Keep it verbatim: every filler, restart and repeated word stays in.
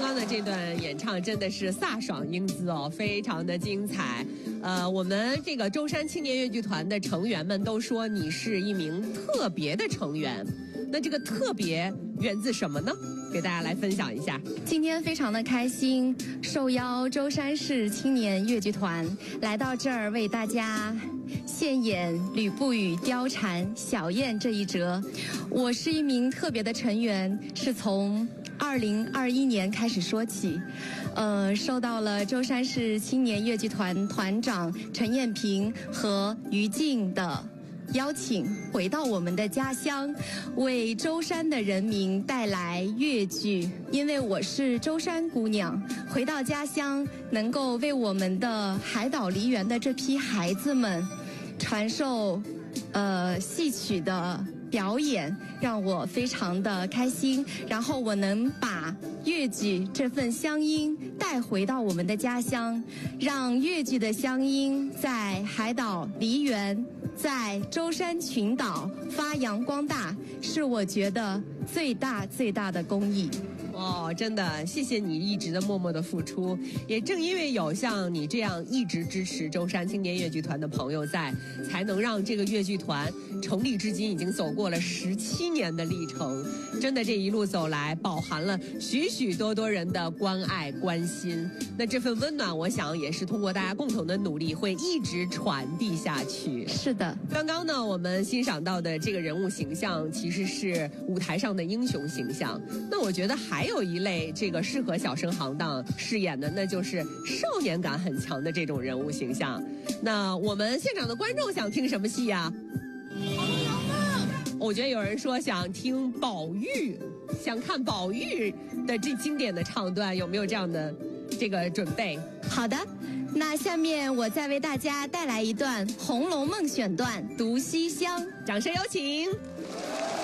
刚的这段演唱真的是飒爽英姿哦，非常的精彩。呃，我们这个舟山青年越剧团的成员们都说你是一名特别的成员，那这个特别源自什么呢？给大家来分享一下。 今天非常的开心，受邀舟山市青年越剧团来到这儿为大家献演吕不韦貂蝉小燕这一折。我是一名特别的成员，是从二零二一年开始说起，呃，受到了舟山市青年越剧团团长陈燕平和于静的邀请，回到我们的家乡，为舟山的人民带来越剧。因为我是舟山姑娘，回到家乡，能够为我们的海岛梨园的这批孩子们传授，呃，戏曲的表演，让我非常的开心。然后我能把越剧这份乡音带回到我们的家乡，让越剧的乡音在海岛梨园，在舟山群岛发扬光大，是我觉得最大最大的公益。 哦，真的，谢谢你一直的默默的付出。也正因为有像你这样一直支持舟山青年越剧团的朋友在，才能让这个越剧团成立至今已经走过了十七年的历程。真的，这一路走来，饱含了许许多多人的关爱关心。那这份温暖，我想也是通过大家共同的努力，会一直传递下去。 是的， 刚刚呢，我们欣赏到的这个人物形象，其实是舞台上的英雄形象。那我觉得还有一类这个适合小生行当饰演的，那就是少年感很强的这种人物形象。那我们现场的观众想听什么戏呀？我觉得有人说想听宝玉，想看宝玉的这经典的唱段，有没有这样的这个准备？ 好的，那下面我再为大家带来一段《红楼梦》选段《读西厢》， 掌声有请。